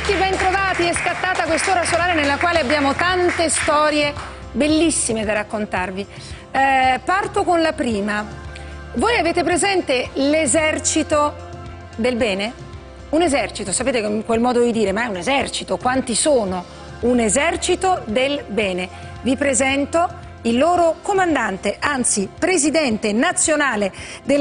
tutti, bentrovati. È scattata quest'ora solare nella quale abbiamo tante storie bellissime da raccontarvi. Parto con la prima. Voi avete presente l'esercito del bene? Un esercito, sapete quel modo di dire, ma è un esercito, quanti sono? Un esercito del bene. Vi presento il loro comandante, anzi presidente nazionale della